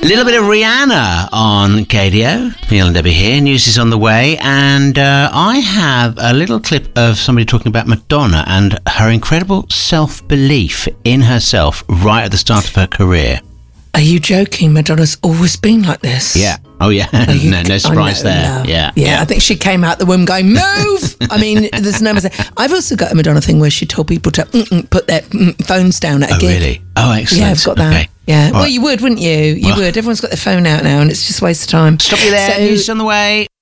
little bit of Rihanna on KDO. Neil and Debbie here. News is on the way, and I have a little clip of somebody talking about Madonna and her incredible self-belief in herself right at the start of her career. Are you joking? Madonna's always been like this. Yeah. Oh, yeah. No surprise there. No. Yeah. I think she came out the womb going, move! I mean, there's no mistake. I've also got a Madonna thing where she told people to put their phones down at a gig. Really? Oh, excellent. Yeah, I've got that. Okay. Yeah. Well, you would, wouldn't you? You would. Everyone's got their phone out now and it's just a waste of time. Stop you there. News on the way.